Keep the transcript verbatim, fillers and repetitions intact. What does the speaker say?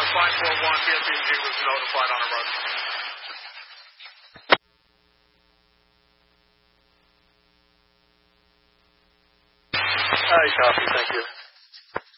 five four one, B S B G was notified on a road. I copy, thank you.